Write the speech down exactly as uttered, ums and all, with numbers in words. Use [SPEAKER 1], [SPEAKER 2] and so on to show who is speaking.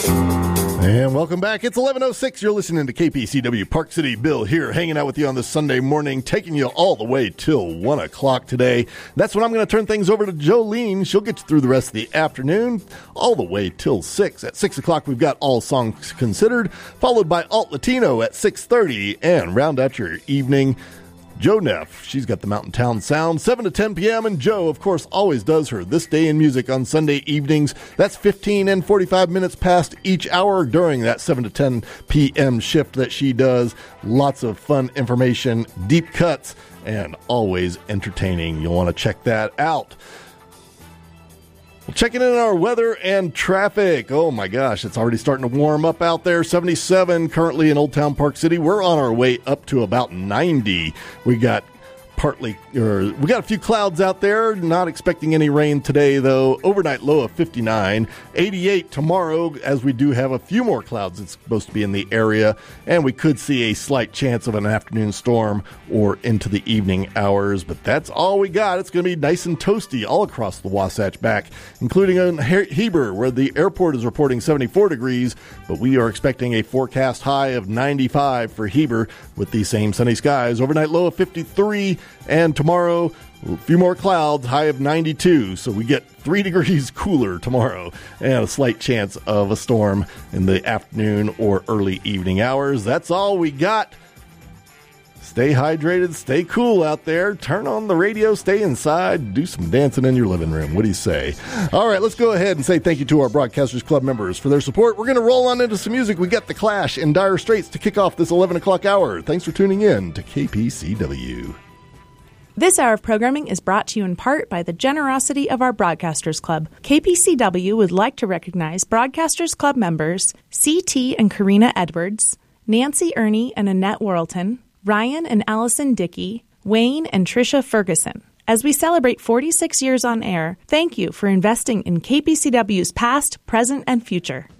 [SPEAKER 1] And welcome back. It's eleven oh six. You're listening to K P C W Park City. Bill here, hanging out with you on this Sunday morning, taking you all the way till one o'clock today. That's when I'm going to turn things over to Jolene. She'll get you through the rest of the afternoon, all the way till six. At six o'clock, we've got All Songs Considered, followed by Alt Latino at six thirty, and round out your evening, Joe Neff. She's got the Mountain Town Sound, seven to ten p.m. And Joe, of course, always does her This Day in Music on Sunday evenings. That's fifteen and forty-five minutes past each hour during that seven to ten p.m. shift that she does. Lots of fun information, deep cuts, and always entertaining. You'll want to check that out. Well, checking in on our weather and traffic. Oh my gosh, it's already starting to warm up out there. seventy-seven currently in Old Town Park City. We're on our way up to about ninety. We got partly, or we got a few clouds out there. Not expecting any rain today, though. Overnight low of fifty-nine. eighty-eight tomorrow, as we do have a few more clouds that's supposed to be in the area, and we could see a slight chance of an afternoon storm or into the evening hours, but that's all we got. It's going to be nice and toasty all across the Wasatch Back, including in Heber, where the airport is reporting seventy-four degrees, but we are expecting a forecast high of ninety-five for Heber with the same sunny skies. Overnight low of fifty-three. And tomorrow, a few more clouds, high of ninety-two. So we get three degrees cooler tomorrow and a slight chance of a storm in the afternoon or early evening hours. That's all we got. Stay hydrated, stay cool out there. Turn on the radio, stay inside, do some dancing in your living room. What do you say? All right, let's go ahead and say thank you to our Broadcasters Club members for their support. We're going to roll on into some music. We got The Clash and Dire Straits to kick off this eleven o'clock hour. Thanks for tuning in to K P C W.
[SPEAKER 2] This hour of programming is brought to you in part by the generosity of our Broadcasters Club. K P C W would like to recognize Broadcasters Club members C T and Karina Edwards, Nancy Ernie and Annette Worrelton, Ryan and Allison Dickey, Wayne and Tricia Ferguson. As we celebrate forty-six years on air, thank you for investing in K P C W's past, present, and future.